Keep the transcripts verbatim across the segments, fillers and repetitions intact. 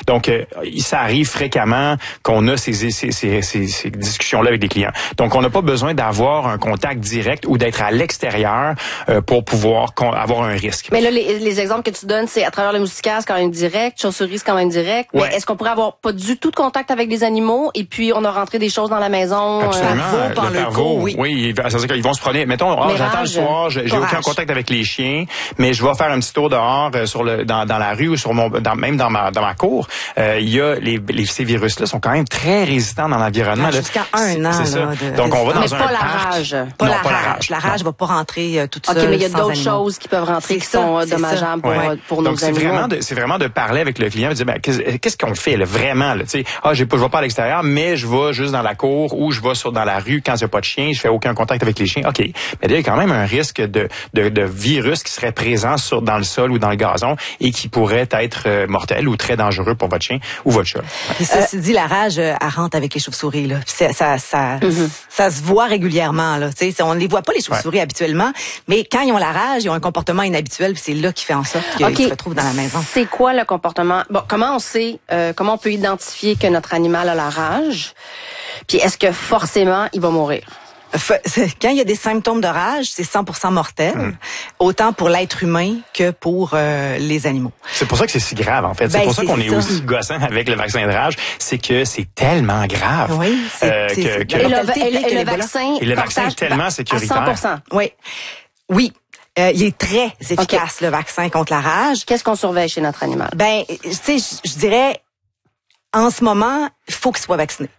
Donc, euh, ça arrive fréquemment qu'on a ces, ces, ces, ces, ces discussions-là avec des clients. Donc, on n'a pas besoin d'avoir un contact direct ou d'être à l'extérieur euh, pour pouvoir con- avoir un risque. Mais là, les, les exemples que tu donnes, c'est à travers le moustiquaire, c'est quand même direct, chauve-souris, c'est quand même direct. Ouais. Mais est-ce qu'on pourrait avoir pas du tout de contact avec des animaux et puis on a rentré des choses dans la maison? Absolument. Euh, Le par le parvo, coup, oui. oui, c'est-à-dire qu'ils vont se promener. Mettons, oh, j'attends le soir, j'ai, j'ai aucun contact avec les chiens, mais je vais faire un petit tour dehors euh, sur le dans, dans la rue ou sur mon dans, même dans ma dans ma cour. Euh, il y a les, les ces virus-là sont quand même très résistants dans l'environnement. Ah, jusqu'à un an. C'est ça. Là, de Donc on va dans mais un pas la parc. rage. Pas, non, la, pas rage. la rage. La rage non. va pas rentrer euh, toute OK, seule. mais il y a sans d'autres animaux. choses qui peuvent rentrer C'est qui ça, sont c'est dommageables pour, Ouais. pour nos Donc, c'est animaux. vraiment de, c'est vraiment de parler avec le client et de dire, ben, qu'est-ce, qu'est-ce qu'on fait, là, vraiment, là, tu sais, ah, j'ai pas, je vais pas à l'extérieur, mais je vais juste dans la cour ou je vais sur, dans la rue quand il n'y a pas de chien, je fais aucun contact avec les chiens. OK. Mais il y a quand même un risque de, de, de virus qui serait présent sur, dans le sol ou dans le gazon et qui pourrait être euh, mortel ou très dangereux pour votre chien ou votre chat. Puis ceci euh, dit, la rage, euh, elle rentre avec les chauves-souris, là. Ça, ça, ça, mm-hmm. ça se voit régulièrement, là. Tu sais, on ne les voit pas, les chauves-souris, ouais. habituellement, mais quand ils ont la rage, ils ont un comportement inhabituel, puis c'est là qui fait en sorte qu'ils okay. se retrouvent dans la maison. C'est quoi le comportement? Bon, comment on sait, euh, comment on peut identifier que notre animal a la rage? Puis est-ce que forcément, il va mourir? Quand il y a des symptômes de rage, c'est cent pour cent mortel, mmh. autant pour l'être humain que pour euh, les animaux. C'est pour ça que c'est si grave, en fait. Ben, c'est pour ça c'est qu'on est ça. aussi gossant avec le vaccin de rage, c'est que c'est tellement grave. Oui, c'est, euh, c'est, que, c'est, que... Et, le, et, le, et le vaccin, et le vaccin est tellement sécuritaire. À cent pour cent. Oui, oui. Euh, il est très efficace, okay. le vaccin contre la rage. Qu'est-ce qu'on surveille chez notre animal? Ben, tu sais, je, je dirais, en ce moment, il faut qu'il soit vacciné.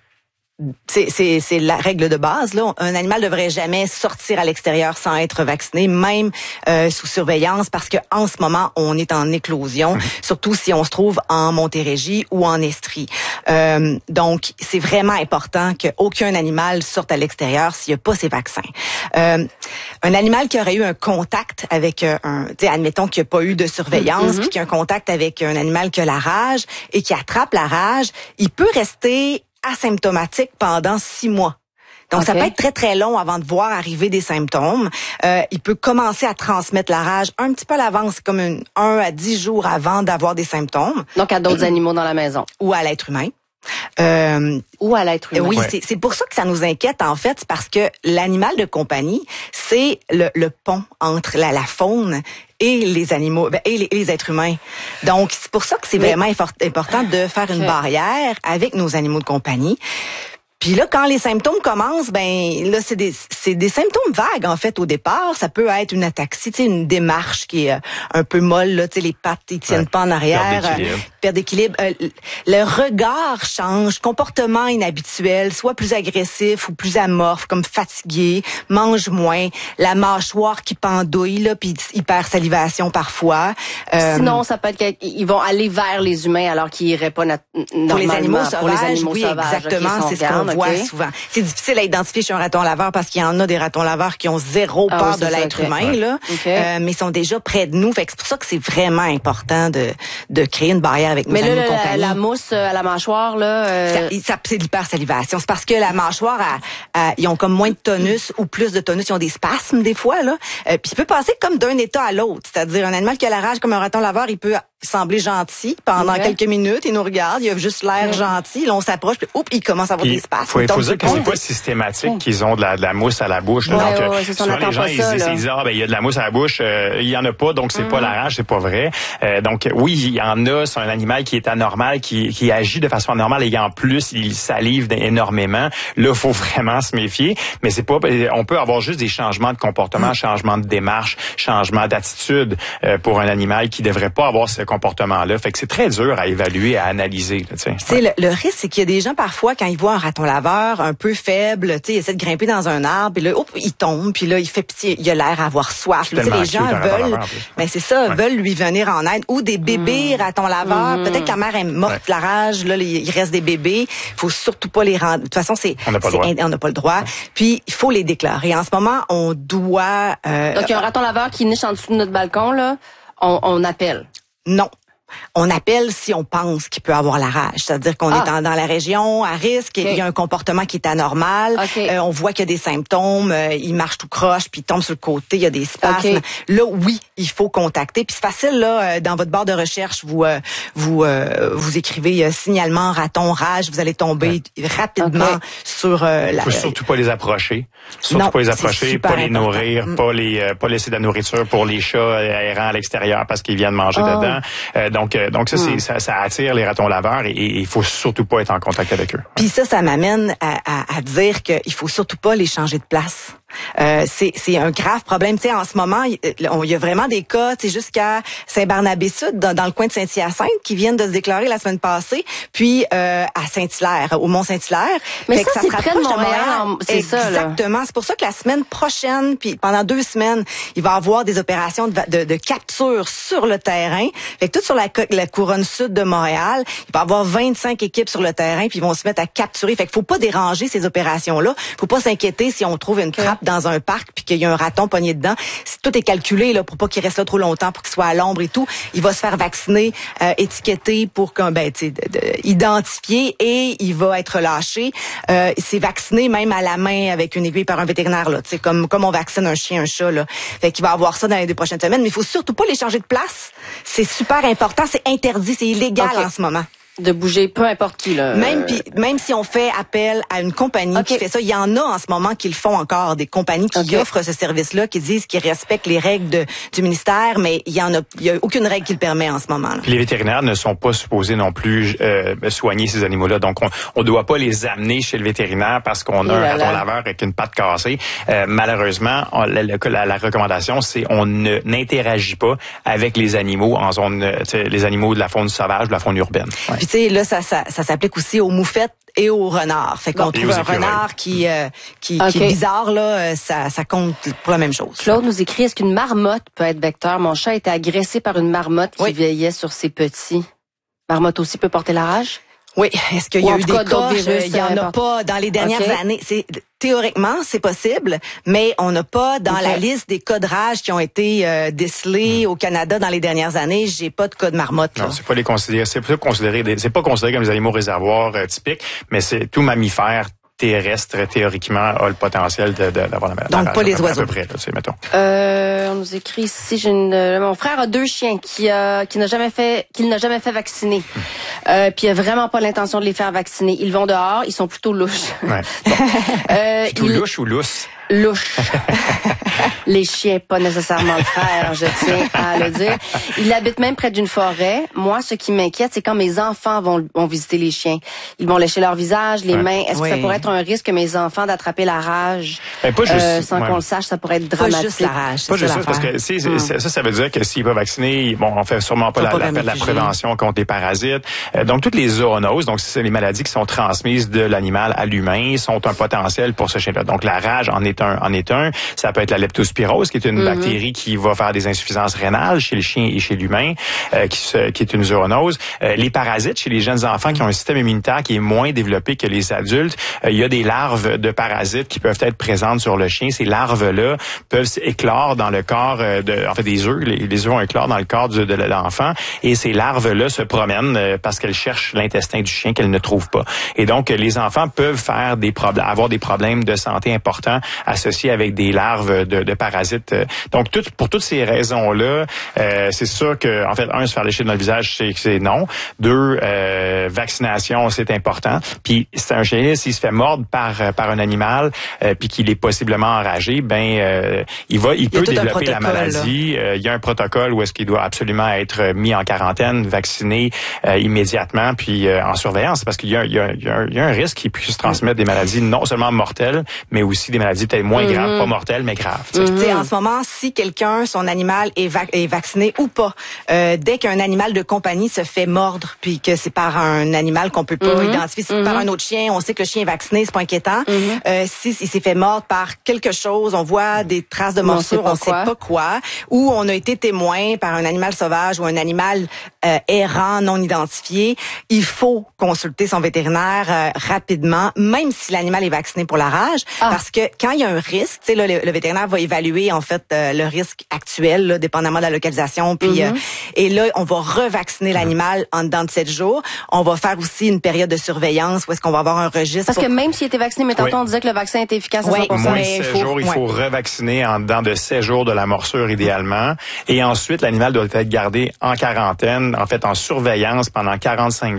C'est, c'est, c'est la règle de base, là. Un animal devrait jamais sortir à l'extérieur sans être vacciné, même euh, sous surveillance, parce que en ce moment, on est en éclosion, mmh. surtout si on se trouve en Montérégie ou en Estrie. Euh, donc, c'est vraiment important qu'aucun animal sorte à l'extérieur s'il n'y a pas ses vaccins. Euh, un animal qui aurait eu un contact avec un, tu sais, admettons qu'il n'y a pas eu de surveillance, mmh. puis qu'il y a un contact avec un animal qui a la rage et qui attrape la rage, il peut rester asymptomatique pendant six mois. Donc, okay. ça peut être très, très long avant de voir arriver des symptômes. Euh, il peut commencer à transmettre la rage un petit peu à l'avance, comme une, un à dix jours avant d'avoir des symptômes. Donc, à d'autres animaux dans la maison. Ou à l'être humain. Euh, ou à l'être humain. Oui, ouais. c'est, c'est pour ça que ça nous inquiète, en fait, c'est parce que l'animal de compagnie, c'est le, le pont entre la, la faune et les animaux, ben, et, les, et les êtres humains. Donc, c'est pour ça que c'est Mais... vraiment important de faire une okay. barrière avec nos animaux de compagnie. Puis là, quand les symptômes commencent, ben là, c'est des c'est des symptômes vagues en fait au départ. Ça peut être une ataxie, tu sais, une démarche qui est un peu molle, là, tu sais, les pattes ils tiennent ouais. pas en arrière, perte d'équilibre. Euh, perte d'équilibre. Euh, le regard change, comportement inhabituel, soit plus agressif ou plus amorphe, comme fatigué, mange moins, la mâchoire qui pendouille, là, puis hypersalivation parfois. Euh, Sinon, ça peut être qu'ils vont aller vers les humains alors qu'ils iraient pas nat- normalement pour les animaux sauvages. Pour les animaux oui, sauvages, exactement, okay, c'est ce qu'on voit okay. souvent. C'est difficile à identifier chez un raton laveur parce qu'il y en a des ratons laveurs qui ont zéro ah, peur oui, de ça, l'être okay. humain, ouais. là, okay. euh, mais ils sont déjà près de nous. Fait que c'est pour ça que c'est vraiment important de de créer une barrière avec nos mais animaux là, de compagnie. La, la mousse à la mâchoire, là, euh... ça, ça, c'est de l'hypersalivation. C'est parce que la mâchoire, a, a, ils ont comme moins de tonus ou plus de tonus. Ils ont des spasmes des fois, là. Euh, puis il peut passer comme d'un état à l'autre. C'est-à-dire un animal qui a la rage comme un raton laveur, il peut sembler gentil pendant okay. quelques minutes. Il nous regarde, il a juste l'air okay. gentil. Là, on s'approche, puis oups, il commence à avoir puis, des spasmes. Faut, faut dire que c'est pas systématique qu'ils ont de la, de la mousse à la bouche. Là. Ouais, donc, ouais, euh, ouais, c'est souvent, les gens, ils, ça, ils, ils disent, ah, ben, il y a de la mousse à la bouche. Euh, il y en a pas, donc c'est mm. pas la rage, c'est pas vrai. Euh, donc, oui, il y en a. C'est un animal qui est anormal, qui, qui agit de façon anormale et en plus, il salive énormément. Là, faut vraiment se méfier. Mais c'est pas, on peut avoir juste des changements de comportement, mm. changements de démarche, changements d'attitude euh, pour un animal qui devrait pas avoir ce comportement-là. Fait que c'est très dur à évaluer, à analyser. Là, tu sais, ouais. le, le risque, c'est qu'il y a des gens parfois quand ils voient un raton laveur un peu faible, tu sais, il essaie de grimper dans un arbre, puis là, hop, il tombe, puis là, il fait pitié, il a l'air à avoir soif. Là, les gens veulent, mais c'est ça, ouais. veulent lui venir en aide. Ou des bébés mmh. ratons laveurs. Mmh. Peut-être que la mère est morte ouais. de la rage. Là, il reste des bébés. Il faut surtout pas les rendre. De toute façon, c'est on n'a pas, pas le droit. Ouais. Puis il faut les déclarer. En ce moment, on doit. Euh, Donc il y a un raton laveur qui niche en dessous de notre balcon là. On, on appelle. Non. On appelle si on pense qu'il peut avoir la rage. C'est-à-dire qu'on ah. est en, dans la région à risque, okay. il y a un comportement qui est anormal, okay. euh, on voit qu'il y a des symptômes, euh, il marche tout croche, puis il tombe sur le côté, il y a des spasmes. Okay. Là, oui, il faut contacter. Puis c'est facile, là, euh, dans votre barre de recherche, vous euh, vous euh, vous écrivez euh, signalement raton, rage, vous allez tomber ouais. rapidement okay. sur euh, la... Il faut surtout pas les approcher. Surtout non, pas les approcher, pas les important. nourrir, mm. pas les euh, pas laisser de la nourriture pour les chats errants à l'extérieur parce qu'ils viennent manger oh. dedans. Euh, donc euh, donc ça, mm. c'est, ça ça attire les ratons laveurs et il faut surtout pas être en contact avec eux. Puis ça, ça m'amène à, à, à dire qu'il faut surtout pas les changer de place. Euh, c'est, c'est un grave problème. Tu sais, en ce moment, il y a vraiment des cas, tu sais, jusqu'à Saint-Barnabé-Sud, dans, dans le coin de Saint-Hyacinthe, qui viennent de se déclarer la semaine passée, puis euh, à Saint-Hilaire, au Mont-Saint-Hilaire. Mais fait ça, ça c'est près de Montréal, de Montréal. C'est Exactement. ça, là. Exactement. C'est pour ça que la semaine prochaine, puis pendant deux semaines, il va y avoir des opérations de, de, de capture sur le terrain. Fait que tout sur la, la couronne sud de Montréal, il va y avoir vingt-cinq équipes sur le terrain, puis ils vont se mettre à capturer. Fait qu'il faut pas déranger ces opérations-là. Faut pas s'inquiéter si on trouve une trappe dans un parc puis qu'il y a un raton pogné dedans. Tout est calculé là pour pas qu'il reste là trop longtemps, pour qu'il soit à l'ombre et tout. Il va se faire vacciner, euh, étiqueter pour qu'on ben tu sais identifier et il va être relâché. Euh, c'est vacciné même à la main avec une aiguille par un vétérinaire là, tu sais comme comme on vaccine un chien, un chat là. Fait qu'il va avoir ça dans les deux prochaines semaines, mais il faut surtout pas les changer de place. C'est super important, c'est interdit, c'est illégal okay. en ce moment. De bouger, peu importe qui là. Même pis, même si on fait appel à une compagnie okay. qui fait ça, il y en a en ce moment qui le font encore, des compagnies qui okay. offrent ce service-là, qui disent qu'ils respectent les règles de, du ministère, mais il y en a, il y a aucune règle qui le permet en ce moment. Là. Puis les vétérinaires ne sont pas supposés non plus euh, soigner ces animaux-là, donc on, on doit pas les amener chez le vétérinaire parce qu'on a un raton laveur avec une patte cassée. Euh, malheureusement, on, la, la, la recommandation c'est on ne n'interagit pas avec les animaux en zone, les animaux de la faune sauvage, de la faune urbaine. Ouais. Puis tu sais là, ça, ça, ça s'applique aussi aux moufettes et aux renards. Fait qu'on bon, trouve un renard qui, euh, qui, okay. qui est bizarre là, ça, ça compte pour la même chose. Claude nous écrit, est-ce qu'une marmotte peut être vecteur? Mon chat a été agressé par une marmotte qui oui. veillait sur ses petits. Marmotte aussi peut porter la rage? Oui. Est-ce qu'il y a eu des cas? Il y en a pas dans les dernières okay. années. C'est théoriquement, c'est possible, mais on n'a pas dans okay. la liste des cas de rage qui ont été euh, décelés mmh. au Canada dans les dernières années. J'ai pas de cas de marmotte. Là. Non, c'est pas les considéré, c'est pas considéré, des, c'est pas considéré comme des animaux réservoirs euh, typiques, mais c'est tout mammifère terrestre, théoriquement, a le potentiel de, de, d'avoir la maladie. Donc, pas les oiseaux. À peu près, là, c'est, mettons. Euh, on nous écrit ici, j'ai une, euh, mon frère a deux chiens qui, euh, qui n'a jamais fait, qu'il n'a jamais fait vacciner. Hum. Euh, puis il a vraiment pas l'intention de les faire vacciner. Ils vont dehors, ils sont plutôt louches. Ouais. Bon. euh, plutôt il... louches ou lousses? Louche. Les chiens, pas nécessairement le frère, je tiens à le dire. Il habite même près d'une forêt. Moi, ce qui m'inquiète, c'est quand mes enfants vont, vont visiter les chiens. Ils vont lécher leur visage, les ouais. mains. Est-ce oui. que ça pourrait être un risque que mes enfants d'attraper la rage? Ben, pas juste, euh, sans ouais. qu'on le sache, ça pourrait être dramatique. Pas juste la rage. Pas juste ça, parce que si, hum. ça, ça veut dire que s'ils peuvent vacciner, bon, on fait sûrement pas, la, pas la, la prévention contre les parasites. Euh, donc, toutes les zoonoses, donc c'est les maladies qui sont transmises de l'animal à l'humain, sont un potentiel pour ce chien-là. Donc, la rage en est un, en est un. Ça peut être la leptospirose, qui est une mm-hmm. bactérie qui va faire des insuffisances rénales chez le chien et chez l'humain, euh, qui, se, qui est une zoonose. Euh, les parasites chez les jeunes enfants qui ont un système immunitaire qui est moins développé que les adultes, euh, il y a des larves de parasites qui peuvent être présentes sur le chien. Ces larves-là peuvent éclore dans le corps, euh, de, en fait des œufs, les, les œufs vont éclore dans le corps de, de l'enfant, et ces larves-là se promènent euh, parce qu'elles cherchent l'intestin du chien qu'elles ne trouvent pas. Et donc, les enfants peuvent faire des problèmes, avoir des problèmes de santé importants associés avec des larves de, de parasites. Donc, tout, pour toutes ces raisons-là, euh, c'est sûr que, en fait, un, se faire lécher dans le visage, c'est, c'est non. Deux, euh, vaccination, c'est important. Puis, c'est un chien, s'il se fait mordre par par un animal, euh, puis qu'il est possiblement enragé, ben, euh, il va, il, il peut développer la maladie. Euh, il y a un protocole où est-ce qu'il doit absolument être mis en quarantaine, vacciné euh, immédiatement, puis euh, en surveillance, parce qu'il y a, il y a, il y a, un, il y a un risque qu'il puisse transmettre des maladies non seulement mortelles, mais aussi des maladies peut-être moins mm-hmm. graves, pas mortelles, mais graves. Mm-hmm. En ce moment, si quelqu'un, son animal est, vac- est vacciné ou pas, euh, dès qu'un animal de compagnie se fait mordre, puis que c'est par un animal qu'on peut pas mm-hmm. identifier, si c'est mm-hmm. par un autre chien, on sait que le chien est vacciné, c'est pas inquiétant. Mm-hmm. Euh, si il s'est fait mordre par quelque chose, on voit des traces de morsure, on sait pas quoi, ou on a été témoin par un animal sauvage ou un animal euh, errant non identifié, il faut consulter son vétérinaire euh, rapidement, même si l'animal est vacciné pour la rage, ah. parce que quand il il y a un risque, tu sais, là, le, le vétérinaire va évaluer en fait euh, le risque actuel, là, dépendamment de la localisation, puis mm-hmm. euh, et là, on va revacciner l'animal en dedans de sept jours. On va faire aussi une période de surveillance où est-ce qu'on va avoir un registre. Parce pour... que même s'il était vacciné, mais tantôt oui. on disait que le vaccin était efficace à oui, cent pour cent. Moins de sept faut, jours, il faut ouais. revacciner en dedans de sept jours de la morsure idéalement. Et ensuite, l'animal doit être gardé en quarantaine, en fait en surveillance pendant quarante-cinq